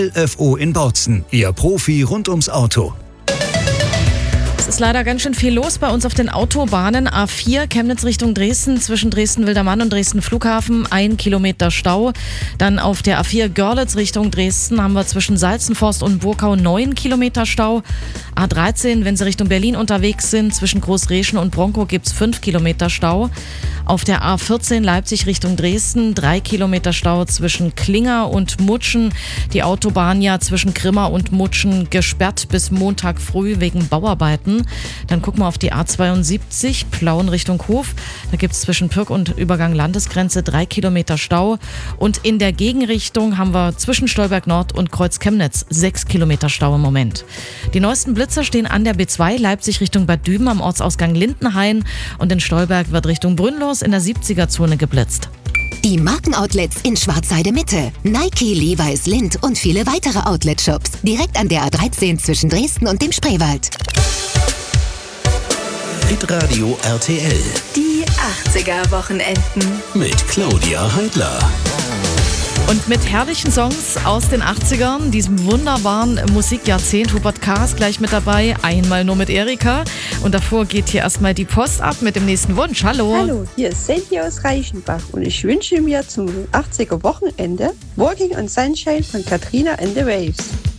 LFO in Bautzen, Ihr Profi rund ums Auto. Es ist leider ganz schön viel los bei uns auf den Autobahnen. A4 Chemnitz Richtung Dresden, zwischen Dresden-Wildermann und Dresden-Flughafen 1 Kilometer Stau. Dann auf der A4 Görlitz Richtung Dresden haben wir zwischen Salzenforst und Burkau 9 Kilometer Stau. A13, wenn Sie Richtung Berlin unterwegs sind, zwischen Großreschen und Bronkow gibt es 5 Kilometer Stau. Auf der A14 Leipzig Richtung Dresden 3 Kilometer Stau zwischen Klinger und Mutschen. Die Autobahn ja zwischen Grimma und Mutschen gesperrt bis Montag früh wegen Bauarbeiten. Dann gucken wir auf die A72 Plauen Richtung Hof. Da gibt es zwischen Pirk und Übergang Landesgrenze 3 Kilometer Stau. Und in der Gegenrichtung haben wir zwischen Stolberg Nord und Kreuz Chemnitz 6 Kilometer Stau im Moment. Die neuesten Blitzer stehen an der B2 Leipzig Richtung Bad Düben am Ortsausgang Lindenhain. Und in Stolberg wird Richtung Brünnlos in der 70er-Zone geblitzt. Die Markenoutlets in Schwarzheide Mitte. Nike, Levi's, Lindt und viele weitere Outlet-Shops. Direkt an der A13 zwischen Dresden und dem Spreewald. Hitradio RTL Die 80er-Wochenenden. mit Claudia Heidler. Und mit herrlichen Songs aus den 80ern, diesem wunderbaren Musikjahrzehnt, Hubert K. ist gleich mit dabei, einmal nur mit Erika. Und davor geht hier erstmal die Post ab mit dem nächsten Wunsch. Hallo. Hallo, hier ist Sandy aus Reichenbach und ich wünsche mir zum 80er Wochenende Walking on Sunshine von Katrina and the Waves.